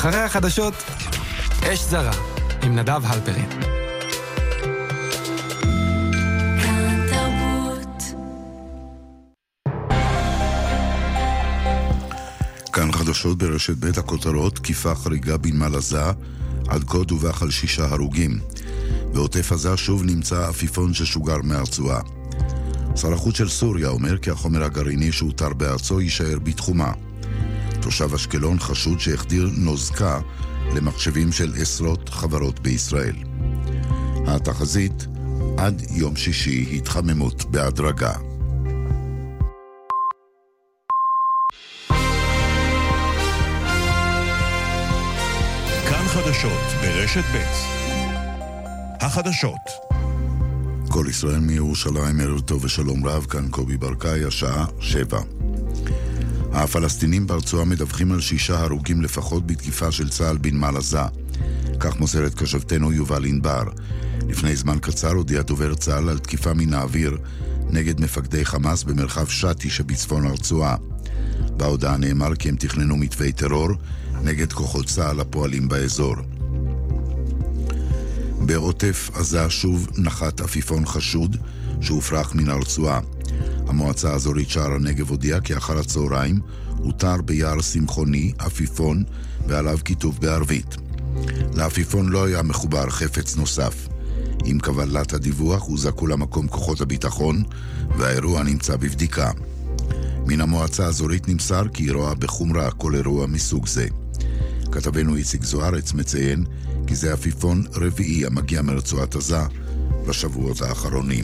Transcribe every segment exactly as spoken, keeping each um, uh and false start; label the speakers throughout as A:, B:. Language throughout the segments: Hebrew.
A: אחרי החדשות, אש זרה, עם נדב הלפרין.
B: כאן חדשות ברשת בית הכותרות, תקיפה חריגה בנמל עזה, עד כה דווח על שישה הרוגים. בעוטף עזה שוב נמצא עפיפון ששוגר מהרצועה. שר החוץ של סוריה אומר כי החומר הגרעיני שהותר בארצו יישאר בתחומה. תושב אשקלון חשוד שהחדיר נוזקה למחשבים של עשרות חברות בישראל. התחזית, עד יום שישי התחממות בהדרגה.
C: כאן חדשות ברשת ב'. החדשות.
B: כל ישראל מירושלים, ערב טוב ושלום רב, כאן קובי ברקאי, השעה שבע. הפלסטינים ברצועה מדווחים על שישה הרוגים לפחות בתקיפה של צה"ל בנמל עזה. כך מוסרת כתבתנו יובל ענבר. לפני זמן קצר הודיע דובר צה"ל על תקיפה מן האוויר נגד מפקדי חמאס במרחב שתי שבצפון הרצועה. בהודעה נאמר כי הם תכננו מתווי טרור נגד כוחות צה"ל הפועלים באזור. בעוטף עזה שוב נחת עפיפון חשוד שהופרח מן הרצועה. המועצה האזורית שער הנגב הודיעה כי אחר הצהריים הותר ביער שמחוני עפיפון ועליו כיתוב בערבית. לעפיפון לא היה מחובר חפץ נוסף. עם קבלת הדיווח הוזעקו למקום כוחות הביטחון והאירוע נמצא בבדיקה. מן המועצה האזורית נמסר כי היא רואה בחומרה כל אירוע מסוג זה. כתבנו איציק זוארץ מציין כי זה עפיפון רביעי המגיע מרצועת עזה בשבועות האחרונים.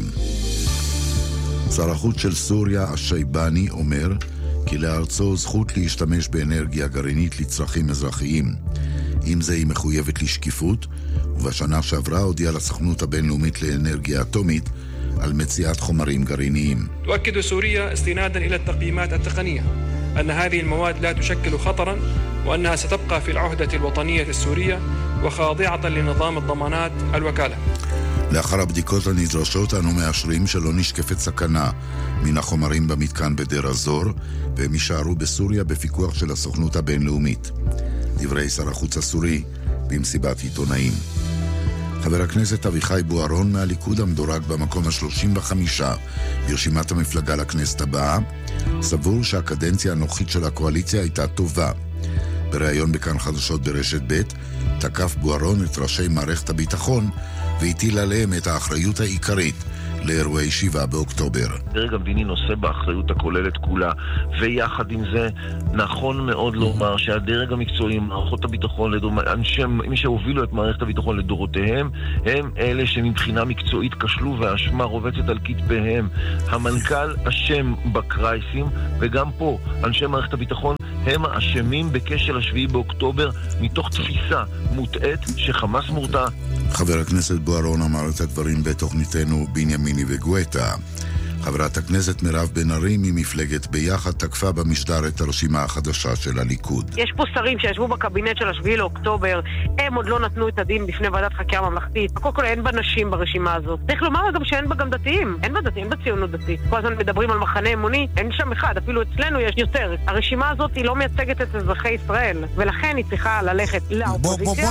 B: שר החוץ של סוריה השייבני אומר כי לארצו זכות להשתמש באנרגיה גרעינית לצרכים אזרחיים. עם זה היא מחויבת לשקיפות, ובשנה שעברה הודיעה לסוכנות הבינלאומית לאנרגיה אטומית על מציאת חומרים גרעיניים.
D: تؤكد سوريا استنادا إلى التقييمات التقنية أن هذه المواد لا تشكل خطرا وأنها ستبقى في العهدة الوطنية السورية وخاضعة لنظام الضمانات الوكالة.
B: לאחר הבדיקות הנדרשות אנו מאשרים שלא נשקפת סכנה מן החומרים במתקן בדיר אזור, והם יישארו בסוריה בפיקוח של הסוכנות הבינלאומית. דברי שר החוץ הסורי במסיבת עיתונאים. חבר הכנסת אביחי בוארון מהליכוד המדורג במקום ה-שלושים וחמש ברשימת המפלגה לכנסת הבאה, סבור שהקדנציה הנוכחית של הקואליציה הייתה טובה. בריאיון בכאן חדשות ברשת ב' תקף בוארון את ראשי מערכת הביטחון והטיל עליהם את האחריות העיקרית לאירועי שבעה באוקטובר.
E: הדרג המדיני נושא באחריות הכוללת כולה, ויחד עם זה נכון מאוד לומר שהדרג המקצועי, מערכות הביטחון, מי שהובילו את מערכת הביטחון לדורותיהם, הם אלה שמבחינה מקצועית כשלו והאשמה רובצת על כתפיהם. המנכ"ל אשם בקרייסים, וגם פה אנשי מערכת הביטחון הם האשמים בכשל השביעי באוקטובר מתוך תפיסה מוטעת שחמאס מורתע.
B: חבר הכנסת בוארון אמר את הדברים בתוכניתנו בנימיני וגואטה. חברת הכנסת מירב בן ארי ממפלגת ביחד תקפה במשדר את הרשימה החדשה של הליכוד.
F: יש פה שרים שישבו בקבינט של השביעי לאוקטובר, הם עוד לא נתנו את הדין בפני ועדת חקירה ממלכתית. הכל כל אין בה נשים ברשימה הזאת. צריך לומר גם שאין בה גם דתיים. אין בה דתיים, אין בה ציונות דתית. כל הזמן מדברים על מחנה אמוני, אין שם אחד, אפילו אצלנו יש יותר. הרשימה הזאת היא לא מייצגת את אזרחי ישראל, ולכן היא צריכה ללכת לאופוזיציה.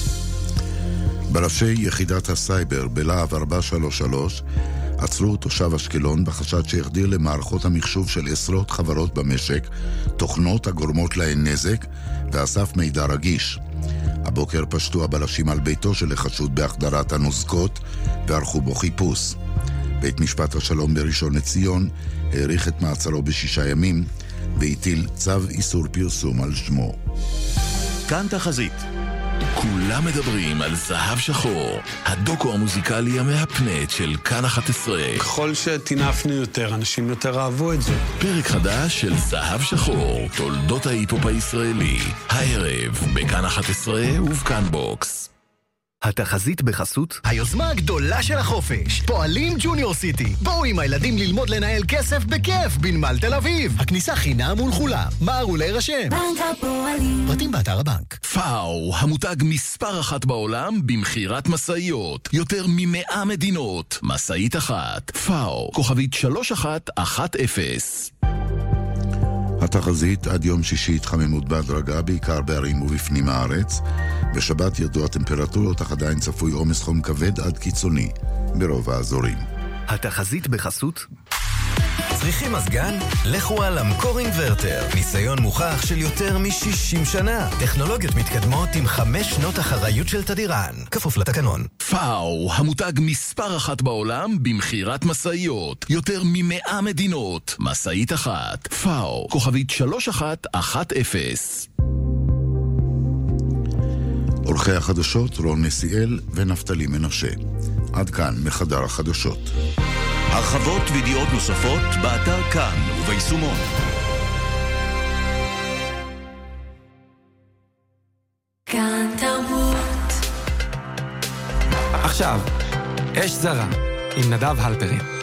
B: בראשי יחידת הסייבר בלהב ארבע שלוש שלוש עצרו תושב אשקלון בחשד שהחדיר למערכות המחשוב של עשרות חברות במשק תוכנות הגורמות להן נזק ואסף מידע רגיש. הבוקר פשטו הבלשים על ביתו של החשוד בהחדרת הנוזקות וערכו בו חיפוש. בית משפט השלום בראשון לציון העריך את מעצרו בשישה ימים והטיל צו איסור פרסום על שמו.
C: כאן תחזית. כולם מדברים על זהב שחור, הדוקו המוזיקלי המהפנט של כאן אחת עשרה.
G: ככל שתינפנו יותר, אנשים יותר אהבו את זה.
C: פרק חדש של זהב שחור, תולדות ההיפופ הישראלי, הערב בכאן אחת עשרה ובכאן בוקס.
H: התחזית בחסות היוזמה הגדולה של החופש, פועלים ג'וניור סיטי. בואו עם הילדים ללמוד לנהל כסף בכיף בנמל תל אביב. הכניסה חינם ולכולם. מהרו להירשם.
I: בנק הפועלים.
H: פרטים באתר הבנק.
C: פאו, המותג מספר אחת בעולם במחירת מסעיות. יותר ממאה מדינות. מסעית אחת. פאו, כוכבית שלוש אחת אחת אפס.
B: התחזית עד יום שישי התחממות בהדרגה, בעיקר בערים ובפנים הארץ. בשבת ירדו הטמפרטורות, אך עדיין צפוי עומס חום כבד עד קיצוני ברוב האזורים.
H: התחזית בחסות צריכים מזגן? לכו על אמקור אינברטר. ניסיון מוכח של יותר מ-שישים שנה. טכנולוגיות מתקדמות עם חמש שנות אחריות של תדירן. כפוף לתקנון.
C: פאו, המותג מספר אחת בעולם במחירת מסעיות. יותר ממאה מדינות. מסעית אחת. פאו, כוכבית שלוש אחת אחת אפס.
B: עורכי החדשות רון נסיאל ונפתלי מנשה. עד כאן מחדר החדשות.
I: הרחבות וידיעות נוספות באתר כאן וביישומון.
J: כאן תרבות.
A: עכשיו, אש זרה עם נדב הלפרין.